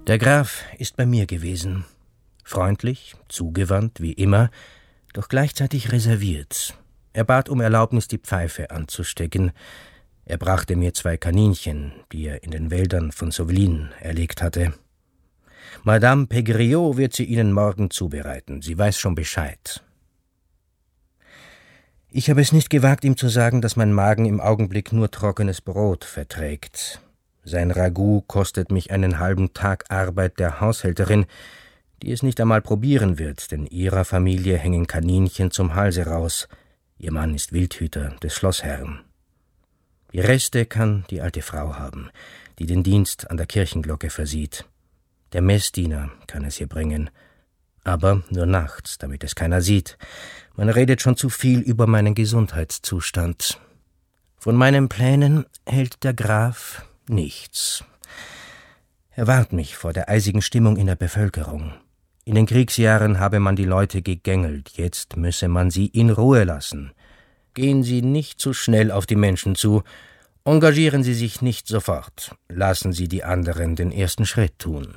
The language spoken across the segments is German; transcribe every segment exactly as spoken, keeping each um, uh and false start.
Der Graf ist bei mir gewesen. Freundlich, zugewandt, wie immer, doch gleichzeitig reserviert. Er bat um Erlaubnis, die Pfeife anzustecken. Er brachte mir zwei Kaninchen, die er in den Wäldern von Sauvelin erlegt hatte. Madame Pegriot wird sie Ihnen morgen zubereiten. Sie weiß schon Bescheid. Ich habe es nicht gewagt, ihm zu sagen, dass mein Magen im Augenblick nur trockenes Brot verträgt. Sein Ragout kostet mich einen halben Tag Arbeit der Haushälterin, die es nicht einmal probieren wird, denn ihrer Familie hängen Kaninchen zum Halse raus. Ihr Mann ist Wildhüter des Schlossherrn. Die Reste kann die alte Frau haben, die den Dienst an der Kirchenglocke versieht. Der Messdiener kann es ihr bringen, aber nur nachts, damit es keiner sieht. Man redet schon zu viel über meinen Gesundheitszustand. Von meinen Plänen hält der Graf nichts. Er warnt mich vor der eisigen Stimmung in der Bevölkerung. In den Kriegsjahren habe man die Leute gegängelt, jetzt müsse man sie in Ruhe lassen. Gehen Sie nicht zu schnell auf die Menschen zu, engagieren Sie sich nicht sofort, lassen Sie die anderen den ersten Schritt tun.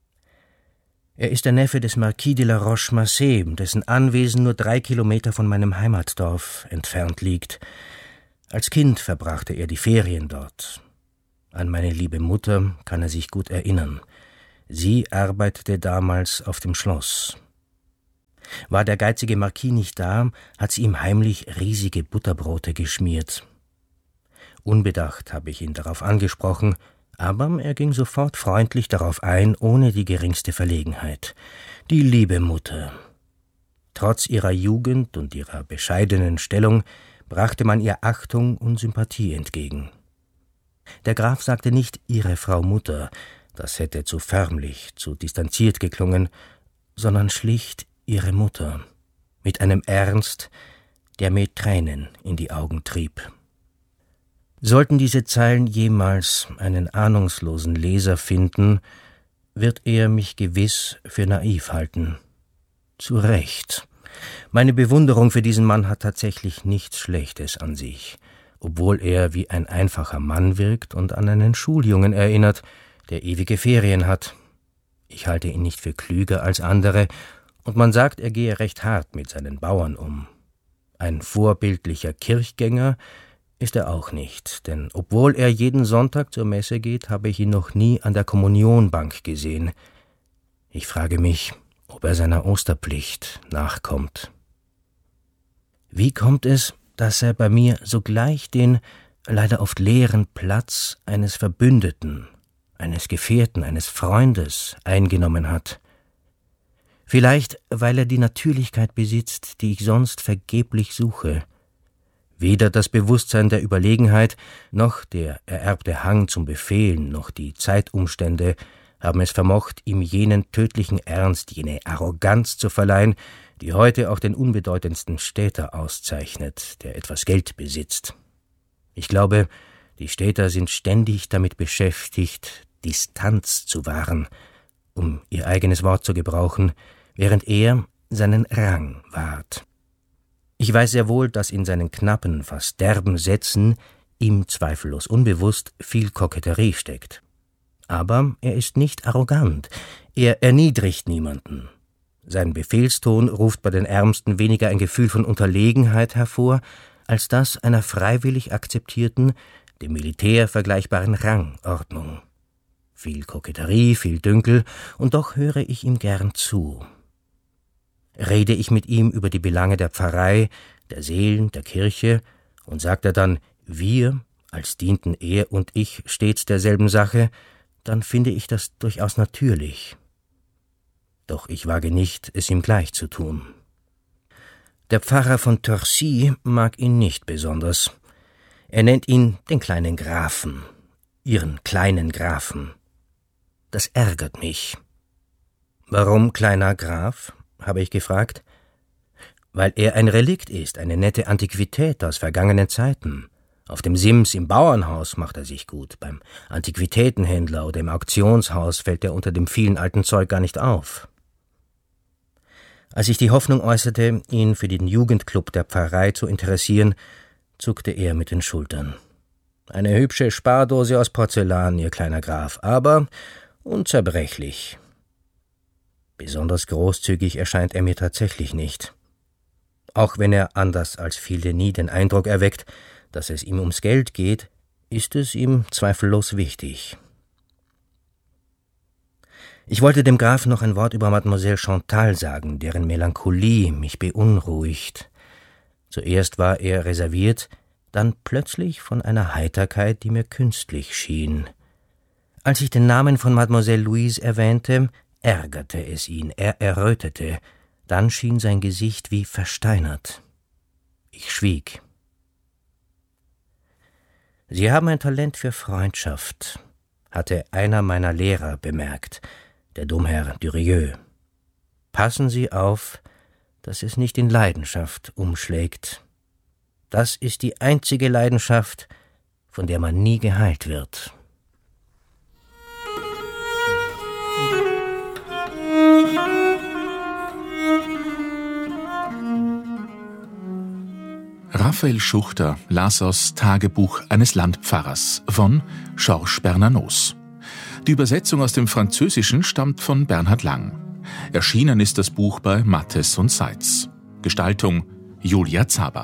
Er ist der Neffe des Marquis de la Roche-Massé, dessen Anwesen nur drei Kilometer von meinem Heimatdorf entfernt liegt. Als Kind verbrachte er die Ferien dort. An meine liebe Mutter kann er sich gut erinnern. Sie arbeitete damals auf dem Schloss. War der geizige Marquis nicht da, hat sie ihm heimlich riesige Butterbrote geschmiert. Unbedacht habe ich ihn darauf angesprochen, aber er ging sofort freundlich darauf ein, ohne die geringste Verlegenheit. Die liebe Mutter. Trotz ihrer Jugend und ihrer bescheidenen Stellung brachte man ihr Achtung und Sympathie entgegen. Der Graf sagte nicht »Ihre Frau Mutter«, das hätte zu förmlich, zu distanziert geklungen, sondern schlicht »Ihre Mutter«, mit einem Ernst, der mir Tränen in die Augen trieb. Sollten diese Zeilen jemals einen ahnungslosen Leser finden, wird er mich gewiss für naiv halten. Zu Recht. Meine Bewunderung für diesen Mann hat tatsächlich nichts Schlechtes an sich, obwohl er wie ein einfacher Mann wirkt und an einen Schuljungen erinnert, der ewige Ferien hat. Ich halte ihn nicht für klüger als andere, und man sagt, er gehe recht hart mit seinen Bauern um. Ein vorbildlicher Kirchgänger ist er auch nicht, denn obwohl er jeden Sonntag zur Messe geht, habe ich ihn noch nie an der Kommunionbank gesehen. Ich frage mich, ob er seiner Osterpflicht nachkommt. Wie kommt es, dass er bei mir sogleich den leider oft leeren Platz eines Verbündeten, eines Gefährten, eines Freundes eingenommen hat? Vielleicht, weil er die Natürlichkeit besitzt, die ich sonst vergeblich suche. Weder das Bewusstsein der Überlegenheit, noch der ererbte Hang zum Befehlen, noch die Zeitumstände haben es vermocht, ihm jenen tödlichen Ernst, jene Arroganz zu verleihen, die heute auch den unbedeutendsten Städter auszeichnet, der etwas Geld besitzt. Ich glaube, die Städter sind ständig damit beschäftigt, Distanz zu wahren, um ihr eigenes Wort zu gebrauchen, während er seinen Rang wahrt. Ich weiß sehr wohl, dass in seinen knappen, fast derben Sätzen, ihm zweifellos unbewusst, viel Koketterie steckt. Aber er ist nicht arrogant, er erniedrigt niemanden. Sein Befehlston ruft bei den Ärmsten weniger ein Gefühl von Unterlegenheit hervor, als das einer freiwillig akzeptierten, dem Militär vergleichbaren Rangordnung. Viel Koketterie, viel Dünkel, und doch höre ich ihm gern zu. Rede ich mit ihm über die Belange der Pfarrei, der Seelen, der Kirche, und sagt er dann, wir, als dienten er und ich stets derselben Sache, dann finde ich das durchaus natürlich. Doch ich wage nicht, es ihm gleich zu tun. Der Pfarrer von Torcy mag ihn nicht besonders. Er nennt ihn den kleinen Grafen, ihren kleinen Grafen. Das ärgert mich. Warum kleiner Graf? Habe ich gefragt. Weil er ein Relikt ist, eine nette Antiquität aus vergangenen Zeiten. Auf dem Sims im Bauernhaus macht er sich gut, beim Antiquitätenhändler oder im Auktionshaus fällt er unter dem vielen alten Zeug gar nicht auf. Als ich die Hoffnung äußerte, ihn für den Jugendclub der Pfarrei zu interessieren, zuckte er mit den Schultern. Eine hübsche Spardose aus Porzellan, Ihr kleiner Graf, aber, unzerbrechlich. Besonders großzügig erscheint er mir tatsächlich nicht. Auch wenn er, anders als viele, nie den Eindruck erweckt, dass es ihm ums Geld geht, ist es ihm zweifellos wichtig. Ich wollte dem Grafen noch ein Wort über Mademoiselle Chantal sagen, deren Melancholie mich beunruhigt. Zuerst war er reserviert, dann plötzlich von einer Heiterkeit, die mir künstlich schien. Als ich den Namen von Mademoiselle Louise erwähnte, ärgerte es ihn, er errötete, dann schien sein Gesicht wie versteinert. Ich schwieg. »Sie haben ein Talent für Freundschaft«, hatte einer meiner Lehrer bemerkt, der Domherr Durieux. »Passen Sie auf, dass es nicht in Leidenschaft umschlägt. Das ist die einzige Leidenschaft, von der man nie geheilt wird.« Raphael Schuchter las aus Tagebuch eines Landpfarrers von Georges Bernanos. Die Übersetzung aus dem Französischen stammt von Bernhard Lang. Erschienen ist das Buch bei Mattes und Seitz. Gestaltung Julia Zaber.